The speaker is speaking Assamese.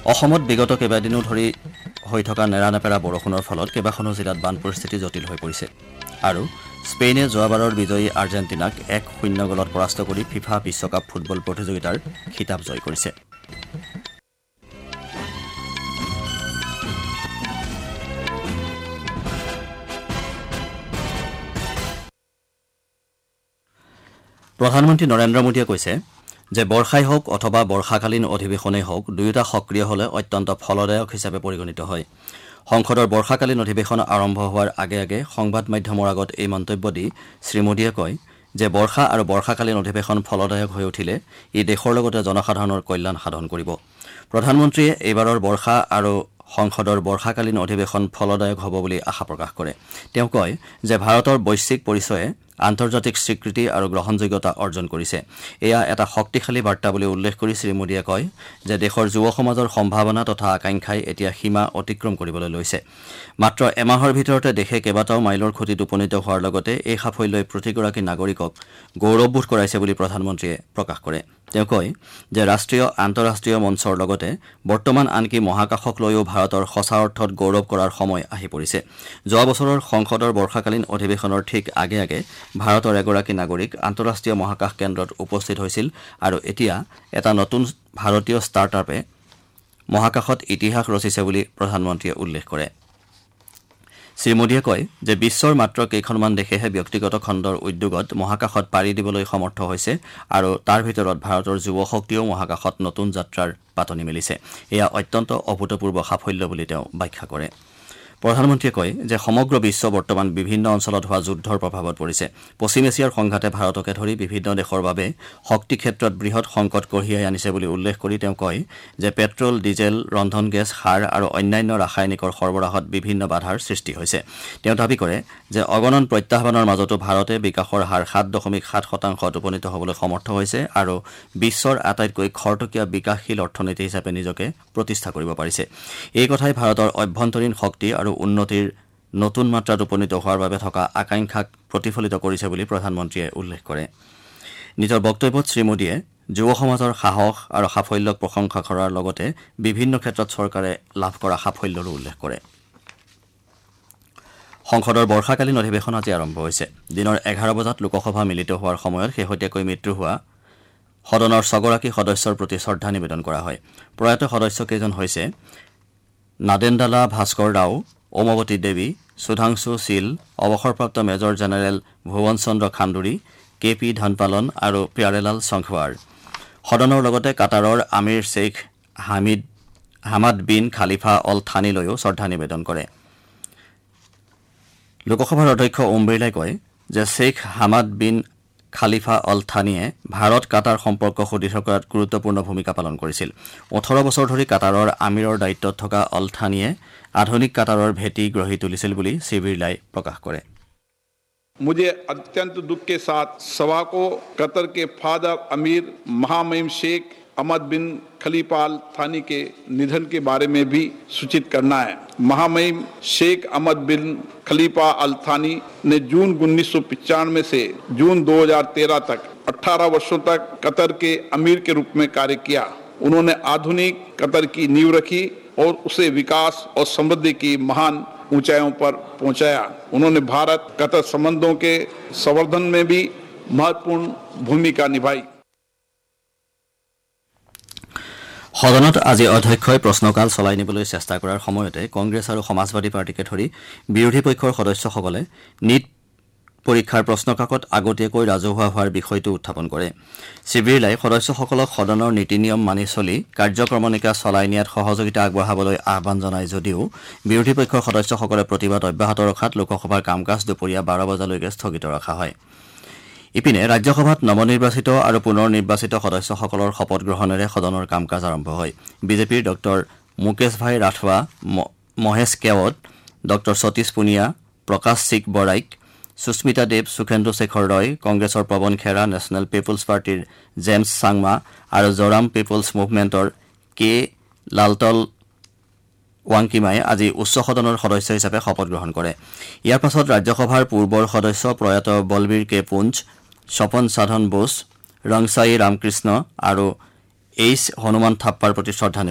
অসমত বিগত কেইবাদিনো ধৰি হৈ থকা নেৰানেপেৰা বৰষুণৰ ফলত কেইবাখনো জিলাত বান পৰিস্থিতি জটিল হৈ পৰিছে আৰু স্পেইনে যোৱাবাৰৰ বিজয়ী আৰ্জেণ্টিনাক 1-0 গলত পৰাস্ত কৰি ফিফা বিশ্বকাপ ফুটবল প্ৰতিযোগিতাৰ খিতাপ জয় কৰিছে। প্ৰধানমন্ত্ৰী নৰেন্দ্ৰ মোদীয়ে কৈছে যে বৰ্ষাই হওক অথবা বৰ্ষাকালীন অধিৱেশনেই হওক দুয়োটা সক্ৰিয় হলে অত্যন্ত ফলদায়ক হিচাপে পৰিগণিত হয়। সংসদৰ বৰ্ষাকালীন অধিৱেশন আৰম্ভ হোৱাৰ আগে আগে সংবাদ মাধ্যমৰ আগত এই মন্তব্য দি শ্ৰীমোদীয়ে কয় যে বৰ্ষা আৰু বৰ্ষাকালীন অধিৱেশন ফলদায়ক হৈ উঠিলে ই দেশৰ লগতে জনসাধাৰণৰ কল্যাণ সাধন কৰিব। প্ৰধানমন্ত্ৰীয়ে এইবাৰৰ বৰ্ষা আৰু সংসদৰ বৰ্ষাকালীন অধিৱেশন ফলদায়ক হ'ব বুলি আশা প্ৰকাশ কৰে। তেওঁ কয় যে ভাৰতৰ বৈশ্বিক পৰিচয়ে আন্তৰ্জাতিক স্বীকৃতি আৰু গ্ৰহণযোগ্যতা অৰ্জন কৰিছে। এয়া এটা শক্তিশালী বাৰ্তা বুলি উল্লেখ কৰি শ্ৰীমোদীয়ে কয় যে দেশৰ যুৱ সমাজৰ সম্ভাৱনা তথা আকাংক্ষাই এতিয়া সীমা অতিক্ৰম কৰিবলৈ লৈছে। মাত্ৰ এমাহৰ ভিতৰতে দেশে কেইবাটাও মাইলৰ খুঁটিত উপনীত হোৱাৰ লগতে এই সাফল্যই প্ৰতিগৰাকী নাগৰিকক গৌৰৱবোধ কৰাইছে বুলি প্ৰধানমন্ত্ৰীয়ে প্ৰকাশ কৰে। তেওঁ কয় যে ৰাষ্ট্ৰীয় আন্তঃৰাষ্ট্ৰীয় মঞ্চৰ লগতে বৰ্তমান আনকি মহাকাশক লৈও ভাৰতৰ সঁচা অৰ্থত গৌৰৱ কৰাৰ সময় আহি পৰিছে। যোৱা বছৰৰ সংসদৰ বৰ্ষাকালীন অধিৱেশনৰ ঠিক আগে আগে ভাৰতৰ এগৰাকী নাগৰিক আন্তঃৰাষ্ট্ৰীয় মহাকাশ কেন্দ্ৰত উপস্থিত হৈছিল আৰু এতিয়া এটা নতুন ভাৰতীয় ষ্টাৰ্টআপে মহাকাশত ইতিহাস ৰচিছে বুলি প্ৰধানমন্ত্ৰীয়ে উল্লেখ কৰে। শ্ৰীমোদীয়ে কয় যে বিশ্বৰ মাত্ৰ কেইখনমান দেশেহে ব্যক্তিগত খণ্ডৰ উদ্যোগত মহাকাশত পাৰি দিবলৈ সমৰ্থ হৈছে আৰু তাৰ ভিতৰত ভাৰতৰ যুৱ শক্তিও মহাকাশত নতুন যাত্ৰাৰ পাতনি মেলিছে। এয়া অত্যন্ত অভূতপূৰ্ব সাফল্য বুলি তেওঁ ব্যাখ্যা কৰে। প্ৰধানমন্ত্ৰীয়ে কয় যে সমগ্ৰ বিশ্ব বৰ্তমান বিভিন্ন অঞ্চলত হোৱা যুদ্ধৰ প্ৰভাৱত পৰিছে। পশ্চিম এছিয়াৰ সংঘাতে ভাৰতকে ধৰি বিভিন্ন দেশৰ বাবে শক্তি ক্ষেত্ৰত বৃহৎ সংকট কঢ়িয়াই আনিছে বুলি উল্লেখ কৰি তেওঁ কয় যে পেট্ৰল, ডিজেল, ৰন্ধন গেছ, সাৰ আৰু অন্যান্য ৰাসায়নিকৰ সৰবৰাহত বিভিন্ন বাধাৰ সৃষ্টি হৈছে। তেওঁ দাবী কৰে যে অগণন প্ৰত্যাহ্বানৰ মাজতো ভাৰতে বিকাশৰ হাৰ 7.7% উপনীত হ'বলৈ সমৰ্থ হৈছে আৰু বিশ্বৰ আটাইতকৈ খৰতকীয়া বিকাশশীল অৰ্থনীতি হিচাপে নিজকে প্ৰতিষ্ঠা কৰিব পাৰিছে। এই কথাই ভাৰতৰ অভ্যন্তৰীণ শক্তি আৰু উন্নতিৰ নতুন মাত্ৰাত উপনীত হোৱাৰ বাবে থকা আকাংক্ষাক প্ৰতিফলিত কৰিছে বুলি প্ৰধানমন্ত্ৰীয়ে উল্লেখ কৰে। নিজৰ বক্তব্যত শ্ৰীমোদীয়ে যুৱ সমাজৰ সাহস আৰু সাফল্যক প্ৰশংসা কৰাৰ লগতে বিভিন্ন ক্ষেত্ৰত চৰকাৰে লাভ কৰা সাফল্যৰো উল্লেখ কৰে। সংসদৰ বৰ্ষাকালীন অধিৱেশন আজি আৰম্ভ হৈছে। দিনৰ 11 বজাত লোকসভা মিলিত হোৱাৰ সময়ত শেহতীয়াকৈ মৃত্যু হোৱা সদনৰ 6 গৰাকী সদস্যৰ প্ৰতি শ্ৰদ্ধা নিবেদন কৰা হয়। প্ৰয়াত সদস্যকেইজন হৈছে নাদেনডালা ভাস্কৰ ৰাও, ওমৱতী দেৱী, সুধাংশু শীল, অৱসৰপ্ৰাপ্ত মেজৰ জেনেৰেল ভুৱন চন্দ্ৰ খাণ্ডুৰী, কে পি ধনপালন আৰু প্যাৰেলাল সংখৱাৰ। সদনৰ লগতে কাটাৰৰ আমিৰ শ্বেইখ হামাদ বিন খালিফা অল থানিলৈও শ্ৰদ্ধা নিবেদন কৰে। লোকসভাৰ অধ্যক্ষ ওম বিৰলাই কয় যে শ্বেইখ হামাদ বিন খালিফা অল থানিয়ে ভাৰত কাটাৰ সম্পৰ্ক সুদৃঢ় কৰাত গুৰুত্বপূৰ্ণ ভূমিকা পালন কৰিছিল। 18 বছৰ ধৰি কাটাৰৰ আমিৰৰ দায়িত্বত থকা অল থানিয়ে আধুনিক কাটাৰৰ ভেটি গঢ়ি তুলিছিল বুলি শ্ৰী বিৰলাই প্ৰকাশ কৰে। मुझे अत्यंत दुख के साथ सभा को कतर के फादर अमीर महामहिम शेख अहमद बिन खलीफा अल थानी के निधन के बारे में भी सूचित करना है। महामहिम शेख अहमद बिन खलीफा अल थानी ने जून 1995 से जून 2013 तक 18 वर्षों तक कतर के अमीर के रूप में कार्य किया। उन्होंने आधुनिक कतर की नींव रखी और उसे विकास और समृद्धि की महान ऊंचाइयों पर पहुंचाया। उन्होंने भारत कतर संबंधों के संवर्धन में भी महत्वपूर्ण भूमिका निभाई। সদনত আজি অধ্যক্ষই প্ৰশ্নকাল চলাই নিবলৈ চেষ্টা কৰাৰ সময়তে কংগ্ৰেছ আৰু সমাজবাদী পাৰ্টিকে ধৰি বিৰোধী পক্ষৰ সদস্যসকলে নিট পৰীক্ষাৰ প্ৰশ্নকাকত আগতীয়াকৈ ৰাজহুৱা হোৱাৰ বিষয়টো উত্থাপন কৰে। শ্ৰী বিৰলাই সদস্যসকলক সদনৰ নীতি নিয়ম মানি চলি কাৰ্যক্ৰমণিকা চলাই নিয়াত সহযোগিতা আগবঢ়াবলৈ আহ্বান জনায় যদিও বিৰোধী পক্ষৰ সদস্যসকলে প্ৰতিবাদ অব্যাহত ৰখাত লোকসভাৰ কাম কাজ দুপৰীয়া 12 বজালৈকে স্থগিত ৰখা হয়। ইপিনে ৰাজ্যসভাত নৱনিৰ্বাচিত আৰু পুনৰ নিৰ্বাচিত সদস্যসকলৰ শপত গ্ৰহণেৰে সদনৰ কাম কাজ আৰম্ভ হয়। বিজেপিৰ ডক্টৰ মুকেশ ভাই ৰাথৱা, মহেশ কেৱট, ডক্টৰ সতীশ পুনিয়া, প্ৰকাশ চিক বৰাইক, সুস্মিতা দেৱ, সুখেন্দু শেখৰ ৰয়, কংগ্ৰেছৰ পৱন খেৰা, নেশ্যনেল পিপুলছ পাৰ্টিৰ জেমছ চাংমা আৰু জৰাম পিপুলছ মুভমেণ্টৰ কে লালটল ৱাংকিমাই আজি উচ্চ সদনৰ সদস্য হিচাপে শপত গ্ৰহণ কৰে। ইয়াৰ পাছত ৰাজ্যসভাৰ পূৰ্বৰ সদস্য প্ৰয়াত বলবীৰ কে পুঞ্জ, স্বপন সাধন বোস, ৰংচাই ৰামকৃষ্ণ আৰু এইচ হনুমান থাপ্পাৰ প্ৰতি শ্ৰদ্ধা